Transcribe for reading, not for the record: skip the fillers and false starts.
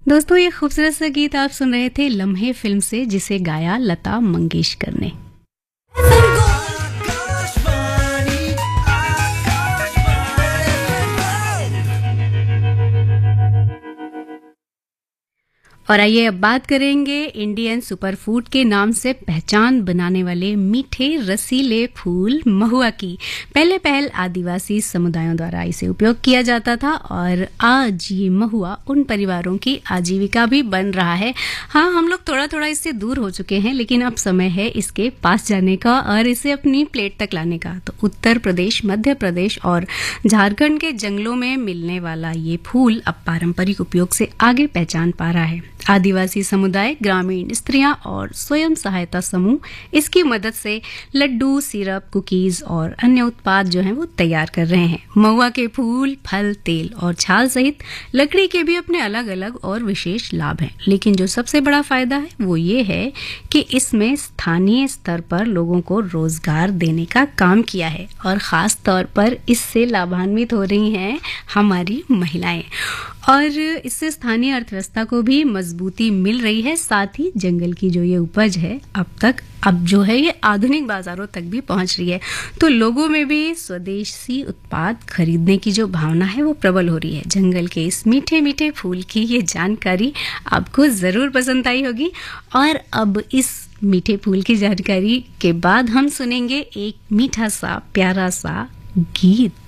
दोस्तों, ये खूबसूरत सा गीत आप सुन रहे थे लम्हे फिल्म से, जिसे गाया लता मंगेशकर ने। और आइए अब बात करेंगे इंडियन सुपरफूड के नाम से पहचान बनाने वाले मीठे रसीले फूल महुआ की। पहले पहल आदिवासी समुदायों द्वारा इसे उपयोग किया जाता था और आज ये महुआ उन परिवारों की आजीविका भी बन रहा है। हाँ, हम लोग थोड़ा थोड़ा इससे दूर हो चुके हैं, लेकिन अब समय है इसके पास जाने का और इसे अपनी प्लेट तक लाने का। तो उत्तर प्रदेश, मध्य प्रदेश और झारखंड के जंगलों में मिलने वाला ये फूल अब पारंपरिक उपयोग से आगे पहचान पा रहा है। आदिवासी समुदाय, ग्रामीण स्त्रियां और स्वयं सहायता समूह इसकी मदद से लड्डू, सिरप, कुकीज और अन्य उत्पाद जो हैं वो तैयार कर रहे हैं। महुआ के फूल, फल, तेल और छाल सहित लकड़ी के भी अपने अलग अलग और विशेष लाभ हैं, लेकिन जो सबसे बड़ा फायदा है वो ये है कि इसमें स्थानीय स्तर पर लोगों को रोजगार देने का काम किया है और खास तौर पर इससे लाभान्वित हो रही हैं हमारी महिलाएं। और इससे स्थानीय अर्थव्यवस्था को भी मजबूती मिल रही है। साथ ही जंगल की जो ये उपज है अब जो है ये आधुनिक बाजारों तक भी पहुंच रही है। तो लोगों में भी स्वदेशी उत्पाद खरीदने की जो भावना है वो प्रबल हो रही है। जंगल के इस मीठे मीठे फूल की ये जानकारी आपको जरूर पसंद आई होगी। और अब इस मीठे फूल की जानकारी के बाद हम सुनेंगे एक मीठा सा प्यारा सा गीत।